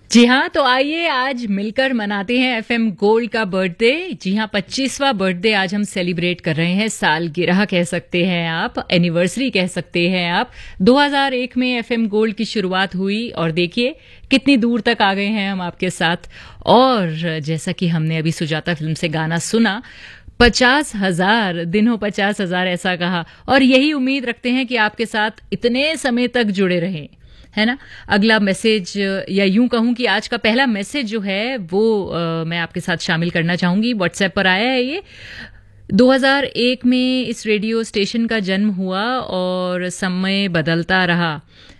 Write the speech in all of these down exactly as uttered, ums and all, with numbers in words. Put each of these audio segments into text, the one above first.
जी हाँ, तो आइए आज मिलकर मनाते हैं एफएम गोल्ड का बर्थडे। जी हाँ, पच्चीसवां बर्थडे आज हम सेलिब्रेट कर रहे हैं। सालगिरह कह सकते हैं आप, एनिवर्सरी कह सकते हैं आप। दो हज़ार एक में एफएम गोल्ड की शुरुआत हुई और देखिए कितनी दूर तक आ गए हैं हम आपके साथ। और जैसा कि हमने अभी सुजाता फिल्म से गाना सुना, पचास हजार दिन हो पचास हजार ऐसा कहा, और यही उम्मीद रखते हैं कि आपके साथ इतने समय तक जुड़े रहें, है ना। अगला मैसेज, या यूं कहूं कि आज का पहला मैसेज जो है वो आ, मैं आपके साथ शामिल करना चाहूंगी। व्हाट्सएप पर आया है ये। दो हज़ार एक में इस रेडियो स्टेशन का जन्म हुआ और समय बदलता रहा।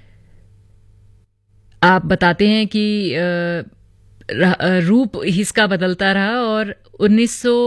आप बताते हैं कि आ, रूप इसका बदलता रहा और उन्नीस सौ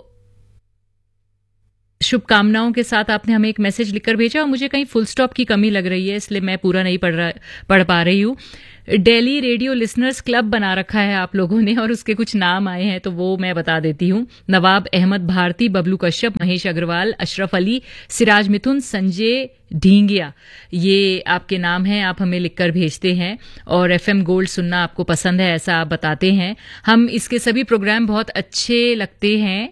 शुभकामनाओं के साथ आपने हमें एक मैसेज लिखकर भेजा और मुझे कहीं फुल स्टॉप की कमी लग रही है, इसलिए मैं पूरा नहीं पढ़ रहा पढ़ पा रही हूँ। दिल्ली रेडियो लिसनर्स क्लब बना रखा है आप लोगों ने और उसके कुछ नाम आए हैं, तो वो मैं बता देती हूँ। नवाब अहमद भारती, बबलू कश्यप, महेश अग्रवाल, अशरफ अली, सिराज मिथुन, संजय ढींगिया, ये आपके नाम हैं। आप हमें लिखकर भेजते हैं और एफएम गोल्ड सुनना आपको पसंद है ऐसा आप बताते हैं। हम इसके सभी प्रोग्राम बहुत अच्छे लगते हैं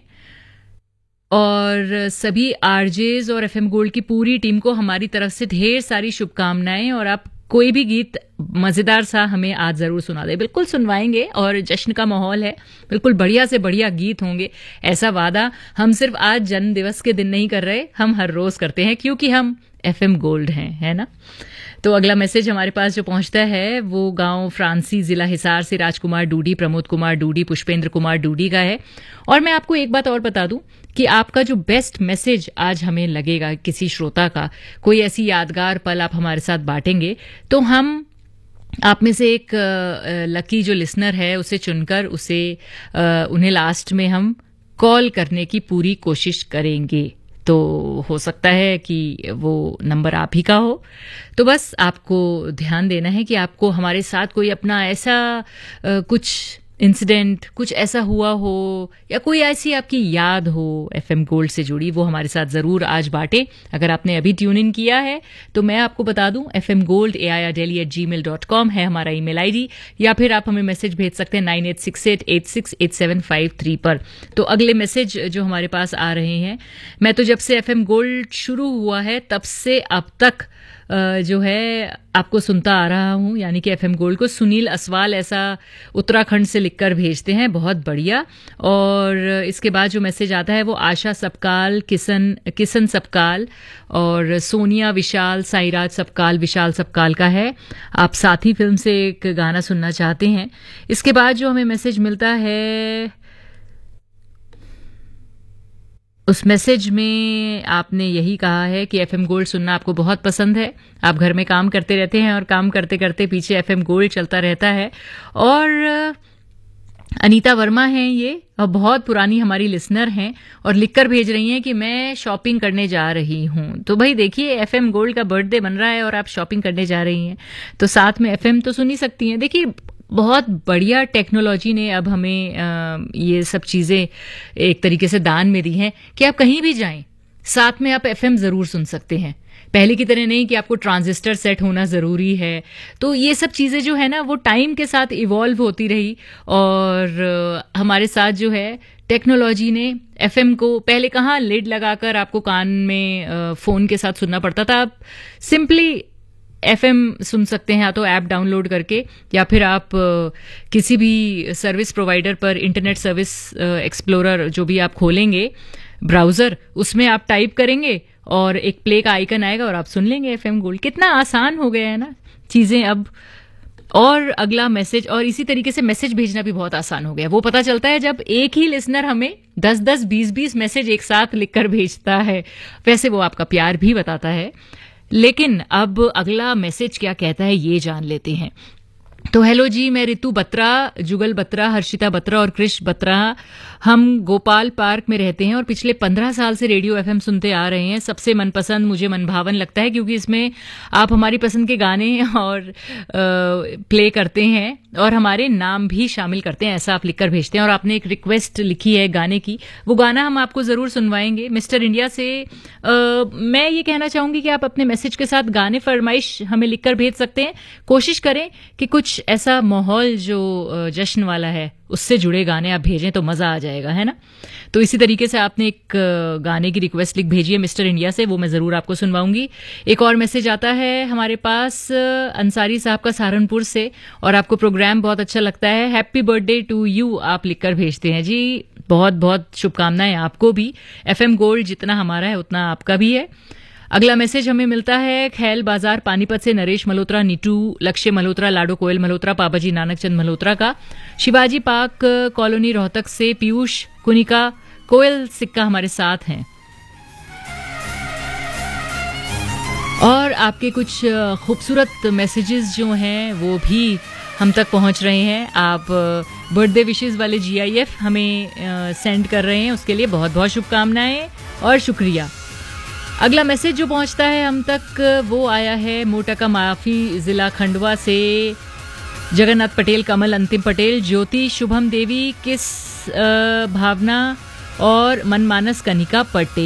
और सभी आरजेज और एफएम गोल्ड की पूरी टीम को हमारी तरफ से ढेर सारी शुभकामनाएं। और आप कोई भी गीत मजेदार सा हमें आज जरूर सुना दे, बिल्कुल सुनवाएंगे और जश्न का माहौल है, बिल्कुल बढ़िया से बढ़िया गीत होंगे ऐसा वादा हम सिर्फ आज जन्म दिवस के दिन नहीं कर रहे, हम हर रोज करते हैं क्योंकि हम एफएम गोल्ड हैं, है ना। तो अगला मैसेज हमारे पास जो पहुंचता है वो गांव फ्रांसी, जिला हिसार से राजकुमार डूडी, प्रमोद कुमार डूडी, पुष्पेंद्र कुमार डूडी का है। और मैं आपको एक बात और बता दूं कि आपका जो बेस्ट मैसेज आज हमें लगेगा, किसी श्रोता का कोई ऐसी यादगार पल आप हमारे साथ बांटेंगे, तो हम आप में से एक लकी जो लिसनर है उसे चुनकर उसे उन्हें लास्ट में हम कॉल करने की पूरी कोशिश करेंगे। तो हो सकता है कि वो नंबर आप ही का हो। तो बस आपको ध्यान देना है कि आपको हमारे साथ कोई अपना ऐसा आ, कुछ इंसिडेंट, कुछ ऐसा हुआ हो या कोई ऐसी आपकी याद हो एफएम गोल्ड से जुड़ी, वो हमारे साथ ज़रूर आज बांटें। अगर आपने अभी ट्यून इन किया है तो मैं आपको बता दूं, F M gold A I R daily eight ji mail dot com है हमारा ईमेल आईडी, या फिर आप हमें मैसेज भेज सकते हैं nine eight six eight eight six eight seven five three पर। तो अगले मैसेज जो हमारे पास आ रहे हैं, मैं तो जब से एफएम गोल्ड शुरू हुआ है तब से अब तक जो है आपको सुनता आ रहा हूं, यानी कि एफएम गोल्ड को। सुनील असवाल ऐसा उत्तराखंड से लिखकर भेजते हैं, बहुत बढ़िया। और इसके बाद जो मैसेज आता है वो आशा सबकाल, किशन किशन सबकाल और सोनिया विशाल, साईराज सबकाल, विशाल सबकाल का है। आप साथी फिल्म से एक गाना सुनना चाहते हैं। इसके बाद जो हमें मैसेज मिलता है, उस मैसेज में आपने यही कहा है कि एफएम गोल्ड सुनना आपको बहुत पसंद है। आप घर में काम करते रहते हैं और काम करते करते पीछे एफएम गोल्ड चलता रहता है। और अनीता वर्मा हैं ये, और बहुत पुरानी हमारी लिसनर हैं और लिखकर भेज रही हैं कि मैं शॉपिंग करने जा रही हूं। तो भाई देखिए, एफएम गोल्ड का बर्थडे बन रहा है और आप शॉपिंग करने जा रही हैं तो साथ में एफएम तो सुन ही सकती हैं। देखिए, बहुत बढ़िया टेक्नोलॉजी ने अब हमें आ, ये सब चीज़ें एक तरीके से दान में दी हैं कि आप कहीं भी जाएं साथ में आप एफएम ज़रूर सुन सकते हैं। पहले की तरह नहीं कि आपको ट्रांजिस्टर सेट होना ज़रूरी है। तो ये सब चीज़ें जो है ना, वो टाइम के साथ इवॉल्व होती रही और आ, हमारे साथ जो है टेक्नोलॉजी ने एफएम को, पहले कहाँ लिड लगाकर आपको कान में आ, फ़ोन के साथ सुनना पड़ता था, आप सिंपली एफएम सुन सकते हैं, या तो ऐप डाउनलोड करके या फिर आप किसी भी सर्विस प्रोवाइडर पर इंटरनेट सर्विस एक्सप्लोरर जो भी आप खोलेंगे ब्राउज़र, उसमें आप टाइप करेंगे और एक प्ले का आइकन आएगा और आप सुन लेंगे एफएम गोल्ड। कितना आसान हो गया है ना चीज़ें अब। और अगला मैसेज, और इसी तरीके से मैसेज भेजना भी बहुत आसान हो गया। वो पता चलता है जब एक ही लिसनर हमें दस दस बीस बीस मैसेज एक साथ लिखकर भेजता है। वैसे वो आपका प्यार भी बताता है। लेकिन अब अगला मैसेज क्या कहता है ये जान लेते हैं। तो हेलो जी, मैं रितु बत्रा, जुगल बत्रा, हर्षिता बत्रा और कृष बत्रा, हम गोपाल पार्क में रहते हैं और पिछले पंद्रह साल से रेडियो एफएम सुनते आ रहे हैं। सबसे मनपसंद मुझे मनभावन लगता है क्योंकि इसमें आप हमारी पसंद के गाने और आ, प्ले करते हैं और हमारे नाम भी शामिल करते हैं, ऐसा आप लिखकर भेजते हैं। और आपने एक रिक्वेस्ट लिखी है गाने की, वो गाना हम आपको जरूर सुनवाएंगे। मिस्टर इंडिया से आ, मैं ये कहना चाहूंगी कि आप अपने मैसेज के साथ गाने फरमाइश हमें लिखकर भेज सकते हैं। कोशिश करें कि कुछ ऐसा माहौल जो जश्न वाला है उससे जुड़े गाने आप भेजें तो मजा आ जाएगा, है ना। तो इसी तरीके से आपने एक गाने की रिक्वेस्ट लिख भेजी है मिस्टर इंडिया से, वो मैं जरूर आपको सुनवाऊंगी। एक और मैसेज आता है हमारे पास अंसारी साहब का सहारनपुर से, और आपको प्रोग्राम बहुत अच्छा लगता है, हैप्पी बर्थडे टू यू आप लिखकर भेजते हैं। जी बहुत बहुत शुभकामनाएं आपको भी। एफएम गोल्ड जितना हमारा है उतना आपका भी है। अगला मैसेज हमें मिलता है खैल बाजार पानीपत से नरेश मल्होत्रा, नीटू लक्ष्य मल्होत्रा, लाडो कोयल मल्होत्रा, पापाजी नानकचंद मल्होत्रा का। शिवाजी पार्क कॉलोनी रोहतक से पीयूष कुनिका कोयल सिक्का हमारे साथ हैं। और आपके कुछ खूबसूरत मैसेजेस जो हैं वो भी हम तक पहुंच रहे हैं। आप बर्थडे विशेस वाले जीआईएफ हमें सेंड कर रहे हैं, उसके लिए बहुत बहुत शुभकामनाएं और शुक्रिया। अगला मैसेज जो पहुंचता है हम तक वो आया है मोटा का माफी जिला खंडवा से जगन्नाथ पटेल, कमल अंतिम पटेल, ज्योति शुभम देवी, किस भावना और मनमानस कनिका पटेल।